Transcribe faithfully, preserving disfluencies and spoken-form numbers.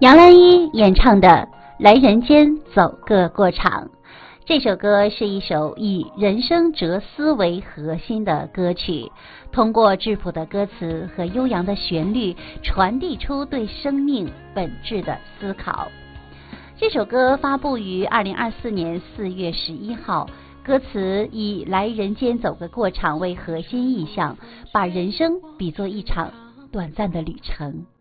杨澜依演唱的《来人间走个过场》，这首歌是一首以人生哲思为核心的歌曲，通过质朴的歌词和悠扬的旋律，传递出对生命本质的思考。这首歌发布于二零二四年四月十一号，歌词以来人间走个过场为核心意象，把人生比作一场短暂的旅程。